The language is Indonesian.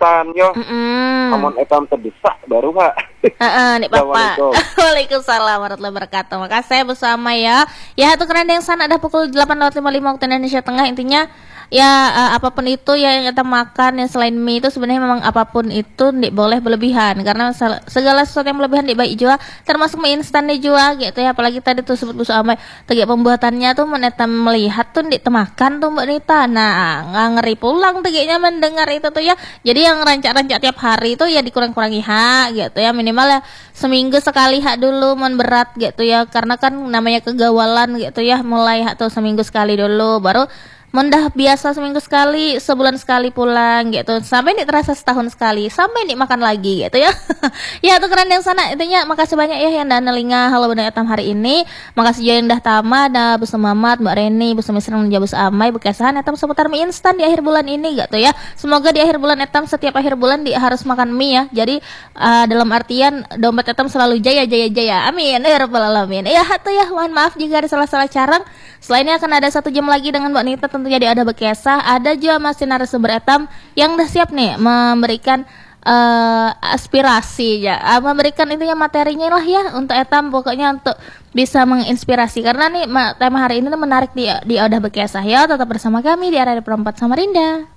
instan yo. Amun etam terdesak baru Pak. Nih Bapak. Waalaikumsalam warahmatullahi wabarakatuh. Makasih bersama ya. Ya itu keren yang sana ada pukul 8.55 waktu Indonesia Tengah. Intinya ya apapun itu yang kita makan yang selain mie itu sebenarnya memang apapun itu tidak boleh berlebihan karena segala sesuatu yang berlebihan tidak baik juga, termasuk mie instan juga gitu ya. Apalagi tadi tuh sebut busuk amai tegak pembuatannya tuh meneta melihat tuh tidak temakan tuh Mbak Nita. Nah nggak ngeri pulang tegaknya mendengar itu tuh ya. Jadi yang rancak-rancak tiap hari itu ya dikurang-kurangi hak gitu ya, minimal ya seminggu sekali hak dulu mon berat gitu ya, karena kan namanya kegawalan gitu ya, mulai hak tuh seminggu sekali dulu baru mendah biasa seminggu sekali, sebulan sekali pulang gitu, sampai nih terasa setahun sekali, sampai nih makan lagi gitu ya. Ya tuh keren yang sana. Intinya makasih banyak ya yang dah nelinga halo bener etam hari ini. Makasih juga yang dah tama dah Bu Semamat, Mbak Reni, Bu Semisran menjabus amai bekesahan etam seputar mie instan di akhir bulan ini gitu ya. Semoga di akhir bulan etam setiap akhir bulan harus makan mie ya. Jadi dalam artian dompet etam selalu jaya jaya jaya. Amin ya rabbal alamin. Ya tuh ya, mohon maaf jika ada salah-salah carang. Selainnya akan ada 1 jam lagi dengan Mbak Nita tentunya di Ada Bekesah. Ada juga masih narasumber etam yang udah siap nih memberikan aspirasi ya, memberikan intinya materinya lah ya untuk etam, pokoknya untuk bisa menginspirasi karena nih tema hari ini tuh menarik di Ada Bekesah ya. Tetap bersama kami di area Perempat Samarinda.